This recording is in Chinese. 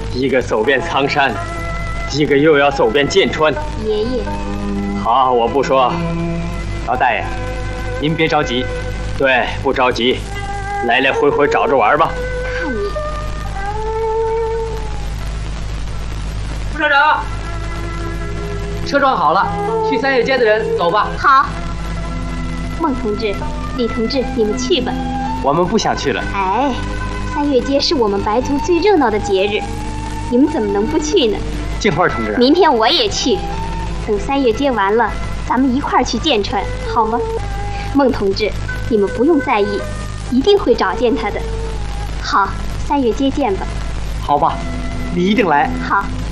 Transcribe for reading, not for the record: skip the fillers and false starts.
一个走遍苍山，一个又要走遍剑川。 爷爷， 好，我不说。 老大爷，您别着急。 对，不着急，来来回回找着玩吧。 看你， 副社长，车装好了，去三月街的人走吧。 好。孟同志、李同志，你们去吧。 我们不想去了。 哎，三月街是我们白族最热闹的节日，你们怎么能不去呢？ 静花同志， 明天我也去。等三月街完了，咱们一块儿去剑川，好吗？孟同志，你们不用在意，一定会找见他的。好，三月街见吧。 好吧，你一定来。 好。